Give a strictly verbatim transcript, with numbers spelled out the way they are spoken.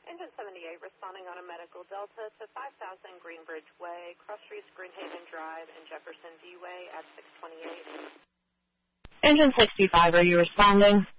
Engine seventy-eight responding on a medical Delta to five thousand Greenbridge Way, Cross Streets, Greenhaven Drive, and Jefferson D Way at six twenty-eight. Engine sixty-five, are you responding?